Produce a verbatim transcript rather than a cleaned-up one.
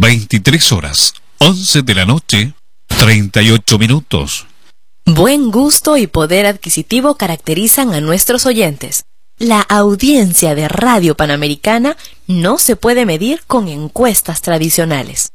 veintitrés horas, once de la noche, treinta y ocho minutos. Buen gusto y poder adquisitivo caracterizan a nuestros oyentes. La audiencia de Radio Panamericana no se puede medir con encuestas tradicionales.